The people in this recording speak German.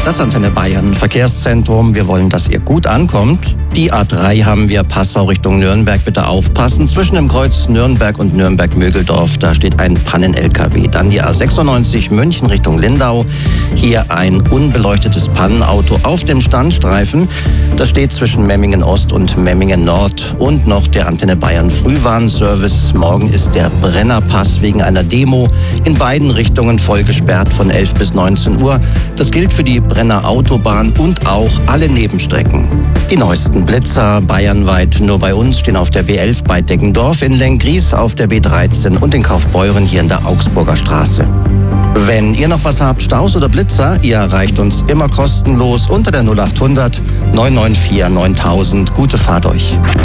Das Antenne Bayern Verkehrszentrum. Wir wollen, dass ihr gut ankommt. Die A3 haben wir, Passau Richtung Nürnberg. Bitte aufpassen. Zwischen dem Kreuz Nürnberg und Nürnberg-Mögeldorf, da steht ein Pannen-LKW. Dann die A96 München Richtung Lindau. Hier ein unbeleuchtetes Pannenauto auf dem Standstreifen. Das steht zwischen Memmingen Ost und Memmingen Nord. Und noch der Antenne Bayern Frühwarnservice. Morgen ist der Brennerpass wegen einer Demo in beiden Richtungen voll gesperrt von 11 bis 19 Uhr. Das gilt für die Brenner Autobahn und auch alle Nebenstrecken. Die neuesten Blitzer bayernweit nur bei uns stehen auf der B11 bei Deggendorf, in Lenggries auf der B13 und in Kaufbeuren hier in der Augsburger Straße. Wenn ihr noch was habt, Staus oder Blitzer, ihr erreicht uns immer kostenlos unter der 0800 994 9000. Gute Fahrt euch.